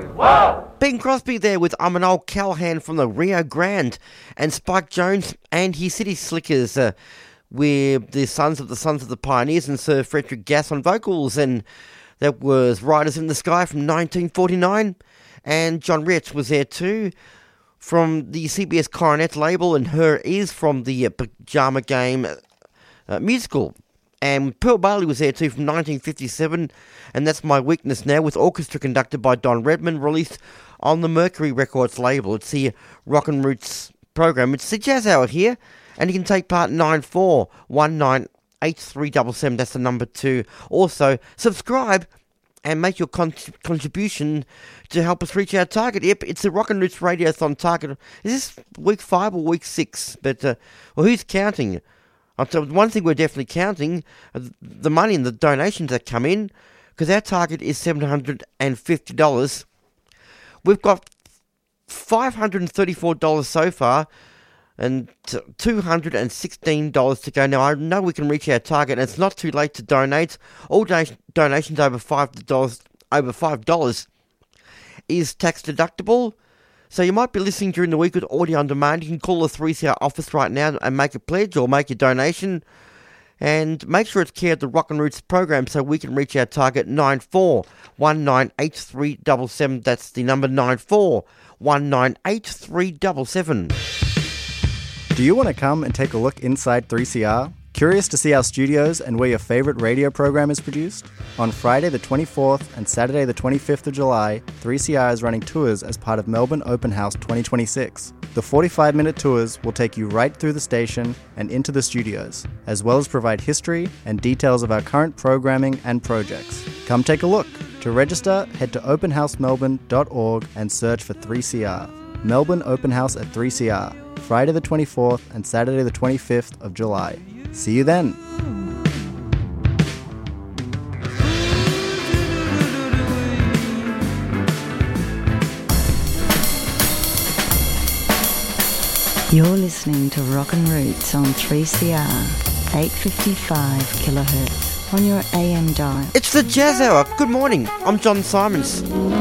Bing Crosby there with I'm an Old Callahan from the Rio Grande, and Spike Jones and his City Slickers with the Sons of the Pioneers and Sir Frederick Gass on vocals, and that was Riders in the Sky from 1949, and John Rich was there too from the CBS Coronet label, and Her Is from the Pajama Game musical. And Pearl Bailey was there too from 1957, and That's My Weakness Now, with orchestra conducted by Don Redman, released on the Mercury Records label. It's the Rock and Roots program. It's the Jazz Hour here, and you can take part 94198377. That's the number 2. Also, subscribe and make your contribution to help us reach our target. Yep, it's the Rock and Roots Radiothon target. Is this week 5 or week 6? But, well, who's counting? I'll tell you one thing we're definitely counting, the money and the donations that come in, because our target is $750. We've got $534 so far, and $216 to go. Now, I know we can reach our target, and it's not too late to donate. All donations over $5 is tax deductible. So you might be listening during the week with audio on demand. You can call the 3CR office right now and make a pledge or make a donation. And make sure it's care of the Rock and Roots program so we can reach our target 94198377. That's the number 94198377. Do you want to come and take a look inside 3CR? Curious to see our studios and where your favourite radio program is produced? On Friday the 24th and Saturday the 25th of July, 3CR is running tours as part of Melbourne Open House 2026. The 45-minute tours will take you right through the station and into the studios, as well as provide history and details of our current programming and projects. Come take a look. To register, head to openhousemelbourne.org and search for 3CR. Melbourne Open House at 3CR, Friday the 24th and Saturday the 25th of July. See you then. You're listening to Rock and Roots on 3CR, 855 kilohertz on your AM dial. It's the Jazz Hour. Good morning. I'm John Simons.